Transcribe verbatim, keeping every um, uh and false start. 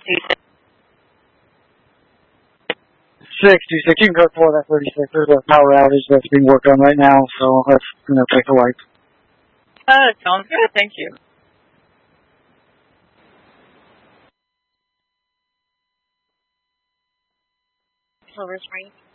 sixty-six. You can go for that thirty-six. There's a power outage that's being worked on right now, so that's going to affect the lights. Uh, sounds good. Thank you. Silver Spring.